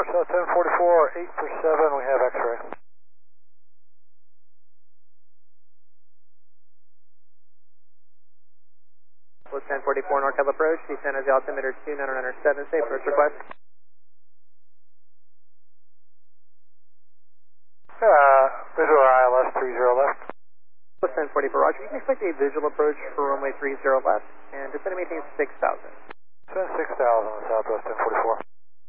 approach, 1044, 8 for 7, we have X-ray. With 1044 NorCal approach, descend as the altimeter 2997, safe approach request. Visual ILS 30 left. With 1044 Roger, you can expect a visual approach for runway 30 left, and descend maintain 6,000. Send 6,000 on Southwest 1044.